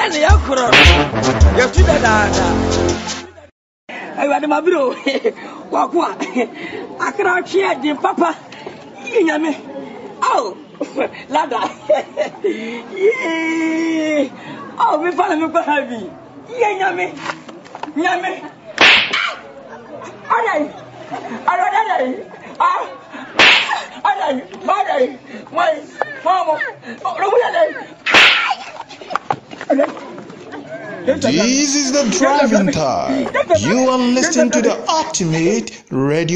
ne yakoro ya tu da ayi ma bro kwa akra twa di papa nyame oh lada oh me fa me kwa habi nyame alright my mama This is the driving time. You are listening to the ultimate radio